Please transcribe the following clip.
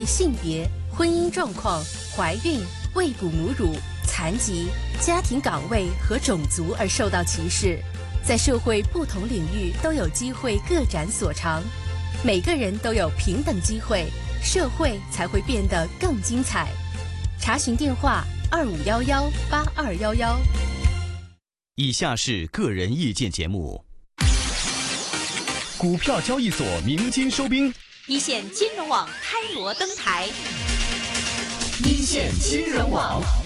性别、婚姻状况、怀孕、喂哺母乳、残疾、家庭岗位和种族而受到歧视，在社会不同领域都有机会各展所长。每个人都有平等机会，社会才会变得更精彩。查询电话2511-8211。 以下是个人意见节目。 股票交易所鸣金收兵， 一线金融网开锣登台， 一线金融网。